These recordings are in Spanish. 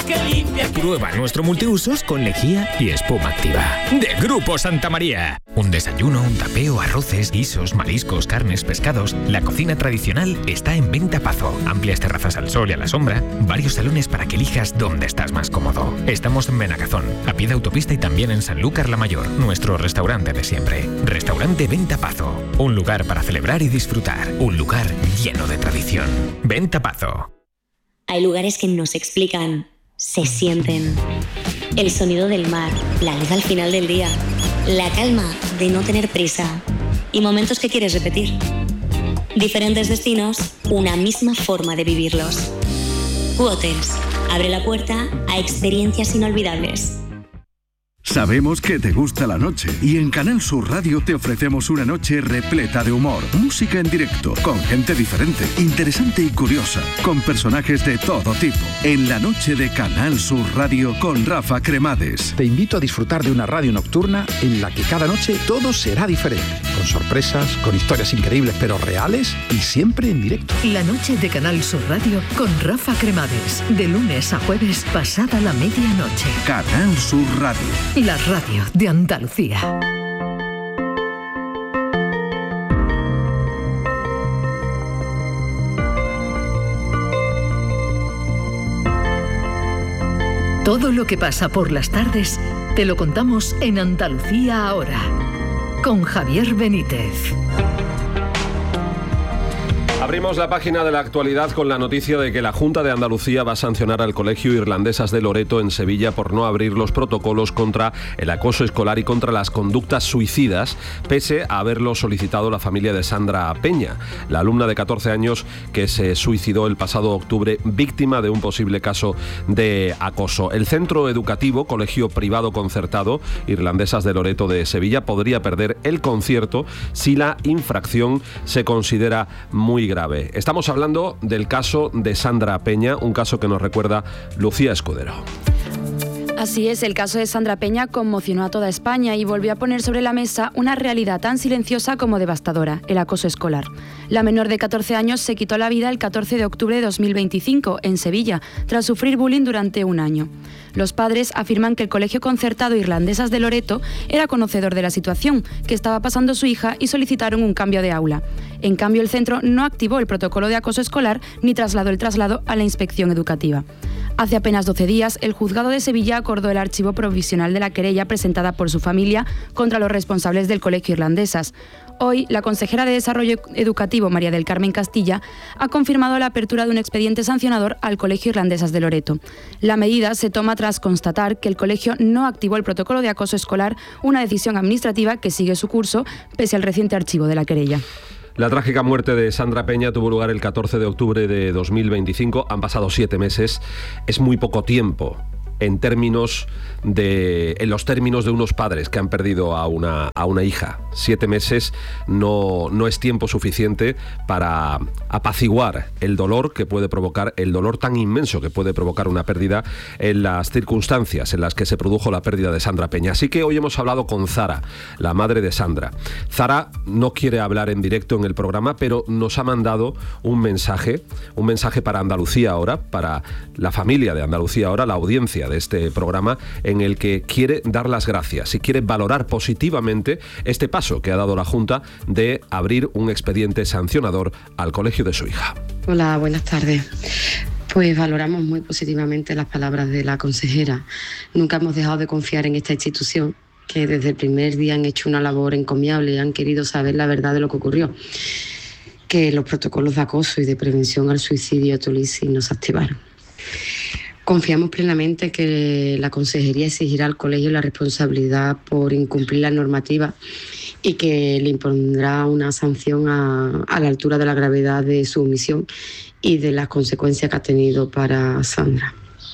Prueba nuestro multiusos con lejía y espuma activa. De Grupo Santa María. Un desayuno, un tapeo, arroces, guisos, mariscos, carnes, pescados. La cocina tradicional está en Venta Pazo. Amplias terrazas al sol y a la sombra. Varios salones para que elijas dónde estás más cómodo. Estamos en Benagazón, a pie de autopista y también en Sanlúcar la Mayor. Nuestro restaurante de siempre. Restaurante Venta Pazo. Un lugar para celebrar y disfrutar. Un lugar lleno de tradición. Venta Pazo. Hay lugares que no se explican, se sienten. El sonido del mar, la luz al final del día, la calma de no tener prisa y momentos que quieres repetir. Diferentes destinos, una misma forma de vivirlos. U-Hotels abre la puerta a experiencias inolvidables. Sabemos que te gusta la noche y en Canal Sur Radio te ofrecemos una noche repleta de humor, música en directo, con gente diferente, interesante y curiosa, con personajes de todo tipo. En la noche de Canal Sur Radio con Rafa Cremades. Te invito a disfrutar de una radio nocturna en la que cada noche todo será diferente, con sorpresas, con historias increíbles pero reales y siempre en directo. La noche de Canal Sur Radio con Rafa Cremades, de lunes a jueves pasada la medianoche. Canal Sur Radio. La radio de Andalucía. Todo lo que pasa por las tardes te lo contamos en Andalucía ahora, con Javier Benítez. Abrimos la página de la actualidad con la noticia de que la Junta de Andalucía va a sancionar al Colegio Irlandesas de Loreto en Sevilla por no abrir los protocolos contra el acoso escolar y contra las conductas suicidas, pese a haberlo solicitado la familia de Sandra Peña, la alumna de 14 años que se suicidó el pasado octubre víctima de un posible caso de acoso. El centro educativo, colegio privado concertado, Irlandesas de Loreto de Sevilla, podría perder el concierto si la infracción se considera muy grave. Estamos hablando del caso de Sandra Peña, un caso que nos recuerda Lucía Escudero. Así es, el caso de Sandra Peña conmocionó a toda España y volvió a poner sobre la mesa una realidad tan silenciosa como devastadora, el acoso escolar. La menor de 14 años se quitó la vida el 14 de octubre de 2025 en Sevilla, tras sufrir bullying durante un año. Los padres afirman que el Colegio Concertado Irlandesas de Loreto era conocedor de la situación que estaba pasando su hija y solicitaron un cambio de aula. En cambio, el centro no activó el protocolo de acoso escolar ni trasladó el traslado a la inspección educativa. Hace apenas 12 días, el juzgado de Sevilla acordó el archivo provisional de la querella presentada por su familia contra los responsables del Colegio Irlandesas. Hoy, la consejera de Desarrollo Educativo, María del Carmen Castilla, ha confirmado la apertura de un expediente sancionador al Colegio Irlandesas de Loreto. La medida se toma tras constatar que el colegio no activó el protocolo de acoso escolar, una decisión administrativa que sigue su curso pese al reciente archivo de la querella. La trágica muerte de Sandra Peña tuvo lugar el 14 de octubre de 2025. Han pasado 7 meses. Es muy poco tiempo en los términos de unos padres que han perdido a una hija. 7 meses no es tiempo suficiente para apaciguar el dolor que puede provocar, el dolor tan inmenso que puede provocar una pérdida en las circunstancias en las que se produjo la pérdida de Sandra Peña. Así que hoy hemos hablado con Zara, la madre de Sandra. Zara no quiere hablar en directo en el programa, pero nos ha mandado un mensaje para Andalucía Ahora, para la familia de Andalucía Ahora, la audiencia de este programa, en el que quiere dar las gracias y quiere valorar positivamente este paso que ha dado la Junta de abrir un expediente sancionador al colegio de su hija. Hola, buenas tardes. Pues valoramos muy positivamente las palabras de la consejera. Nunca hemos dejado de confiar en esta institución, que desde el primer día han hecho una labor encomiable y han querido saber la verdad de lo que ocurrió. Que los protocolos de acoso y de prevención al suicidio Tolisi no se activaron. Confiamos plenamente que la Consejería exigirá al colegio la responsabilidad por incumplir la normativa y que le impondrá una sanción a la altura de la gravedad de su omisión y de las consecuencias que ha tenido para Sandra.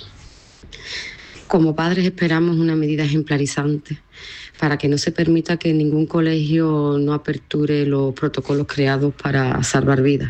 Como padres esperamos una medida ejemplarizante para que no se permita que ningún colegio no aperture los protocolos creados para salvar vidas.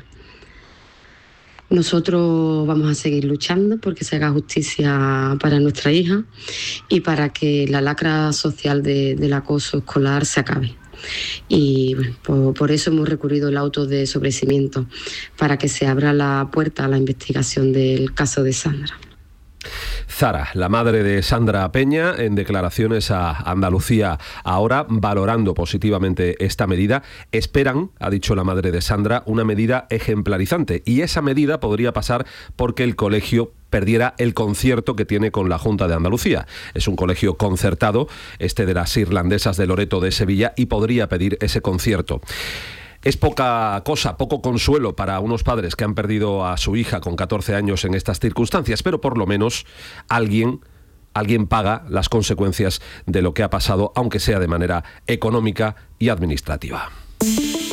Nosotros vamos a seguir luchando porque se haga justicia para nuestra hija y para que la lacra social del acoso escolar se acabe. Y bueno, por eso hemos recurrido al auto de sobreseimiento, para que se abra la puerta a la investigación del caso de Sandra. Zara, la madre de Sandra Peña, en declaraciones a Andalucía Ahora, valorando positivamente esta medida. Esperan, ha dicho la madre de Sandra, una medida ejemplarizante, y esa medida podría pasar porque el colegio perdiera el concierto que tiene con la Junta de Andalucía. Es un colegio concertado, este de las irlandesas de Loreto de Sevilla, y podría pedir ese concierto. Es poca cosa, poco consuelo para unos padres que han perdido a su hija con 14 años en estas circunstancias, pero por lo menos alguien paga las consecuencias de lo que ha pasado, aunque sea de manera económica y administrativa.